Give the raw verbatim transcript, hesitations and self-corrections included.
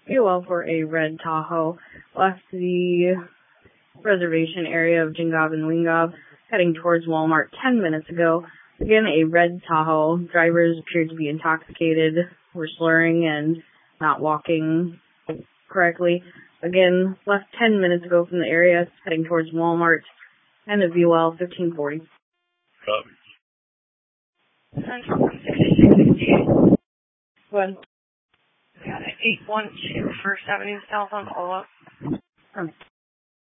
Fuel for a red Tahoe. Left the reservation area of Jingob and Wingob, heading towards Walmart ten minutes ago. Again, a red Tahoe. Drivers appeared to be intoxicated, were slurring and not walking correctly. Again, left ten minutes ago from the area, heading towards Walmart, and a V U L fifteen forty. Copy. Central sixty-six sixty-eight. Go ahead. Got an eight one two First Avenue South on follow-up. Okay.